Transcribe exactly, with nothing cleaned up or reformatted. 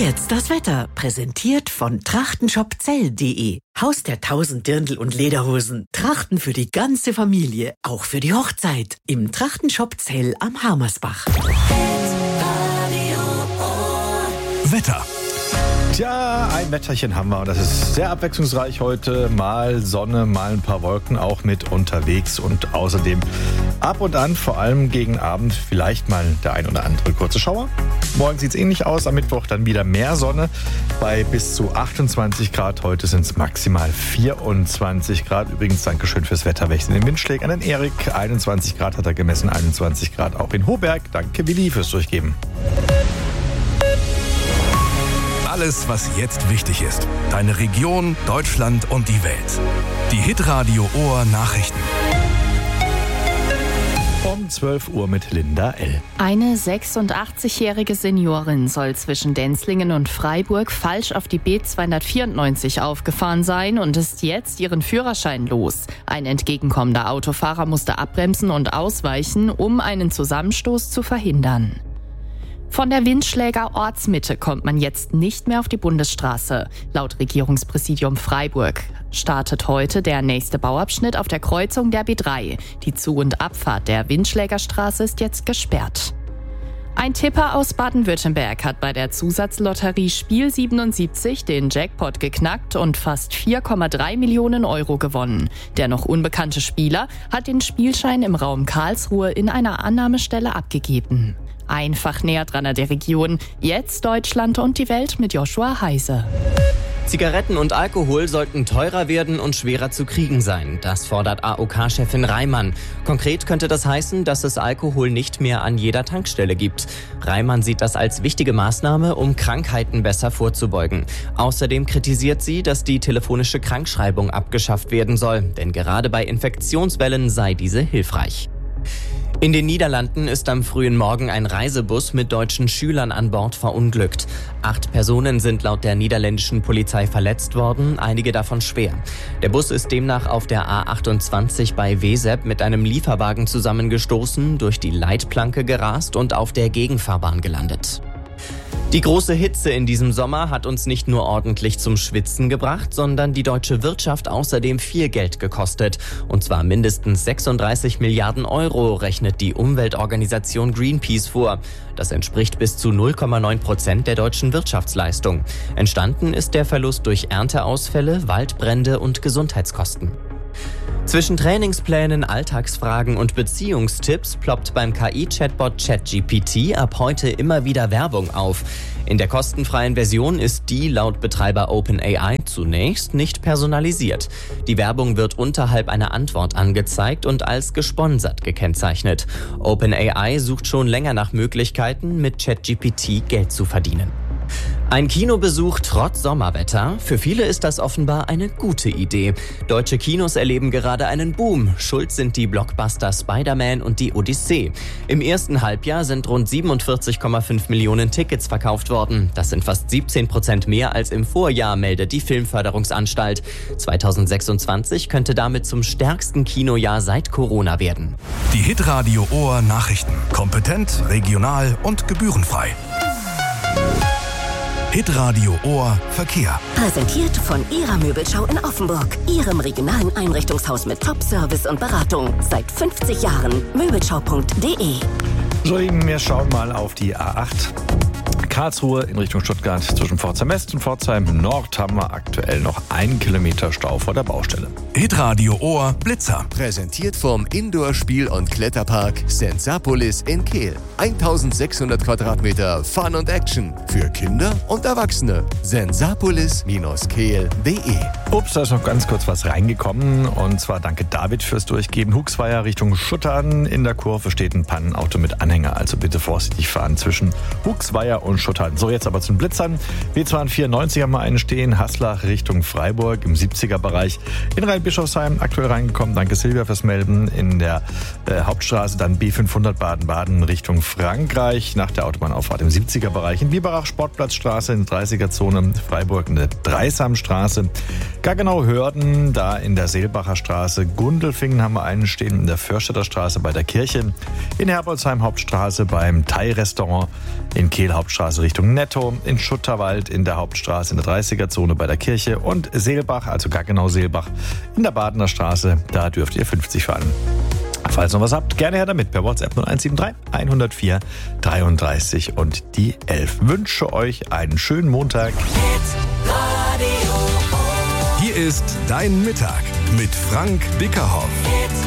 Jetzt das Wetter, präsentiert von trachtenshopzell punkt de. Haus der tausend Dirndl und Lederhosen. Trachten für die ganze Familie, auch für die Hochzeit. Im Trachtenshop Zell am Harmersbach. Wetter. Tja, ein Wetterchen haben wir und das ist sehr abwechslungsreich heute. Mal Sonne, mal ein paar Wolken auch mit unterwegs und außerdem ab und an, vor allem gegen Abend, vielleicht mal der ein oder andere kurze Schauer. Morgen sieht es ähnlich aus, am Mittwoch dann wieder mehr Sonne bei bis zu achtundzwanzig Grad. Heute sind es maximal vierundzwanzig Grad. Übrigens Dankeschön fürs Wetterwechseln. Den Windschläg an den Erik, einundzwanzig Grad hat er gemessen, einundzwanzig Grad auch in Hohberg. Danke Willi fürs Durchgeben. Alles, was jetzt wichtig ist. Deine Region, Deutschland und die Welt. Die Hitradio Ohr Nachrichten. Um zwölf Uhr mit Linda L. Eine sechsundachtzigjährige Seniorin soll zwischen Denzlingen und Freiburg falsch auf die B zweihundertvierundneunzig aufgefahren sein und ist jetzt ihren Führerschein los. Ein entgegenkommender Autofahrer musste abbremsen und ausweichen, um einen Zusammenstoß zu verhindern. Von der Windschläger Ortsmitte kommt man jetzt nicht mehr auf die Bundesstraße. Laut Regierungspräsidium Freiburg startet heute der nächste Bauabschnitt auf der Kreuzung der B drei. Die Zu- und Abfahrt der Windschlägerstraße ist jetzt gesperrt. Ein Tipper aus Baden-Württemberg hat bei der Zusatzlotterie Spiel siebenundsiebzig den Jackpot geknackt und fast vier Komma drei Millionen Euro gewonnen. Der noch unbekannte Spieler hat den Spielschein im Raum Karlsruhe in einer Annahmestelle abgegeben. Einfach näher dran an der Region. Jetzt Deutschland und die Welt mit Joshua Heise. Zigaretten und Alkohol sollten teurer werden und schwerer zu kriegen sein. Das fordert A O K-Chefin Reimann. Konkret könnte das heißen, dass es Alkohol nicht mehr an jeder Tankstelle gibt. Reimann sieht das als wichtige Maßnahme, um Krankheiten besser vorzubeugen. Außerdem kritisiert sie, dass die telefonische Krankschreibung abgeschafft werden soll. Denn gerade bei Infektionswellen sei diese hilfreich. In den Niederlanden ist am frühen Morgen ein Reisebus mit deutschen Schülern an Bord verunglückt. Acht Personen sind laut der niederländischen Polizei verletzt worden, einige davon schwer. Der Bus ist demnach auf der A achtundzwanzig bei Wesep mit einem Lieferwagen zusammengestoßen, durch die Leitplanke gerast und auf der Gegenfahrbahn gelandet. Die große Hitze in diesem Sommer hat uns nicht nur ordentlich zum Schwitzen gebracht, sondern die deutsche Wirtschaft außerdem viel Geld gekostet. Und zwar mindestens sechsunddreißig Milliarden Euro, rechnet die Umweltorganisation Greenpeace vor. Das entspricht bis zu null Komma neun Prozent der deutschen Wirtschaftsleistung. Entstanden ist der Verlust durch Ernteausfälle, Waldbrände und Gesundheitskosten. Zwischen Trainingsplänen, Alltagsfragen und Beziehungstipps ploppt beim K I-Chatbot ChatGPT ab heute immer wieder Werbung auf. In der kostenfreien Version ist die laut Betreiber OpenAI zunächst nicht personalisiert. Die Werbung wird unterhalb einer Antwort angezeigt und als gesponsert gekennzeichnet. OpenAI sucht schon länger nach Möglichkeiten, mit ChatGPT Geld zu verdienen. Ein Kinobesuch trotz Sommerwetter? Für viele ist das offenbar eine gute Idee. Deutsche Kinos erleben gerade einen Boom. Schuld sind die Blockbuster Spider-Man und die Odyssee. Im ersten Halbjahr sind rund siebenundvierzig Komma fünf Millionen Tickets verkauft worden. Das sind fast siebzehn Prozent mehr als im Vorjahr, meldet die Filmförderungsanstalt. zweitausendsechsundzwanzig könnte damit zum stärksten Kinojahr seit Corona werden. Die Hitradio Ohr Nachrichten. Kompetent, regional und gebührenfrei. Hitradio Ohr Verkehr. Präsentiert von Ihrer Möbelschau in Offenburg. Ihrem regionalen Einrichtungshaus mit Top-Service und Beratung. Seit fünfzig Jahren. Möbelschau punkt de. So, wir schauen mal auf die A acht. Karlsruhe in Richtung Stuttgart zwischen Pforzheim West und Pforzheim Nord haben wir aktuell noch einen Kilometer Stau vor der Baustelle. Hitradio Ohr Blitzer. Präsentiert vom Indoor-Spiel- und Kletterpark Sensapolis in Kehl. eintausendsechshundert Quadratmeter Fun und Action für Kinder und Erwachsene. sensapolis Bindestrich kehl punkt de. Ups, da ist noch ganz kurz was reingekommen. Und zwar danke David fürs Durchgeben. Huxweier Richtung Schuttern. In der Kurve steht ein Pannenauto mit Anhänger. Also bitte vorsichtig fahren zwischen Huxweier und Schuttern. So, jetzt aber zum Blitzern. B zweihundertvierundneunzig haben wir einen stehen. Haslach Richtung Freiburg im siebziger-Bereich. In Rhein-Bischofsheim aktuell reingekommen. Danke Silvia fürs Melden. In der äh, Hauptstraße dann B fünfhundert Baden-Baden Richtung Frankreich. Nach der Autobahnauffahrt im siebziger-Bereich. In Biberach Sportplatzstraße in der dreißiger-Zone. Freiburg in der Dreisamstraße. Gaggenau-Hörden, da in der Seelbacher Straße. Gundelfingen haben wir einen stehen. In der Fürstädter Straße bei der Kirche. In Herbolzheim Hauptstraße beim Thai-Restaurant. In Kehl Hauptstraße Straße Richtung Netto, in Schutterwald, in der Hauptstraße, in der dreißiger-Zone bei der Kirche und Seelbach, also Gaggenau-Seelbach, in der Badener Straße. Da dürft ihr fünfzig fahren. Falls ihr noch was habt, gerne her damit per WhatsApp null eins sieben drei hundertvier dreiunddreißig und die elf. Wünsche euch einen schönen Montag. Hier ist Dein Mittag mit Frank Bickerhoff.